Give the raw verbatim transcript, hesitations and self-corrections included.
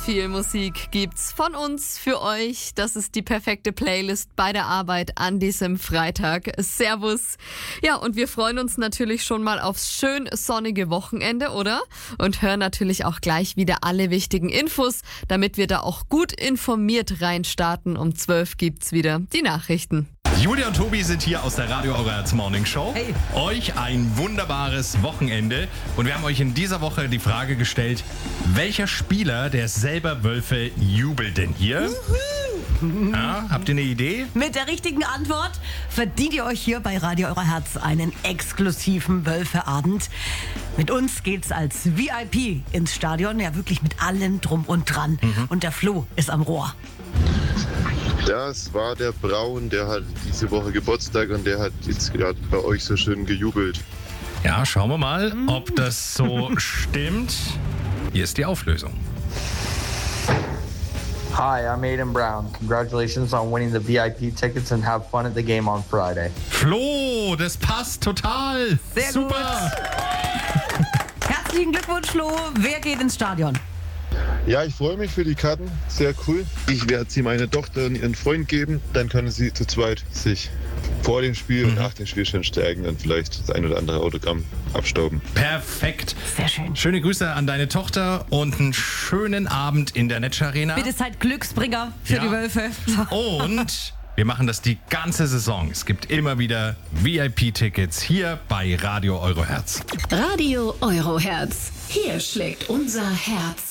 Viel Musik gibt's von uns für euch. Das ist die perfekte Playlist bei der Arbeit an diesem Freitag. Servus. Ja, und wir freuen uns natürlich schon mal aufs schön sonnige Wochenende, oder? Und hören natürlich auch gleich wieder alle wichtigen Infos, damit wir da auch gut informiert reinstarten. Um zwölf gibt's wieder die Nachrichten. Julia und Tobi sind hier aus der Radio Euro Morning Show. Hey. Euch ein wunderbares Wochenende. Und wir haben euch in dieser Woche die Frage gestellt, welcher Spieler der selber Wölfe jubelt denn hier? Ja, habt ihr eine Idee? Mit der richtigen Antwort verdient ihr euch hier bei Radio Euro Herz einen exklusiven Wölfeabend. Mit uns geht's als V I P ins Stadion, ja wirklich mit allem drum und dran. Mhm. Und der Flo ist am Rohr. Das war der Braun, der hat diese Woche Geburtstag und der hat jetzt gerade bei euch so schön gejubelt. Ja, schauen wir mal, ob das so stimmt. Hier ist die Auflösung. Hi, I'm Aiden Brown. Congratulations on winning the V I P tickets and have fun at the game on Friday. Flo, das passt total. Sehr Super. Gut. Herzlichen Glückwunsch, Flo. Wer geht ins Stadion? Ja, ich freue mich für die Karten. Sehr cool. Ich werde sie meiner Tochter und ihren Freund geben. Dann können sie zu zweit sich vor dem Spiel und nach dem Spiel schon stärken und vielleicht das ein oder andere Autogramm abstauben. Perfekt. Sehr schön. Schöne Grüße an deine Tochter und einen schönen Abend in der Netsche Arena. Bitte seid Glücksbringer für Ja. die Wölfe. Und wir machen das die ganze Saison. Es gibt immer wieder V I P-Tickets hier bei Radio Euro Herz. Radio Euro Herz. Hier schlägt unser Herz.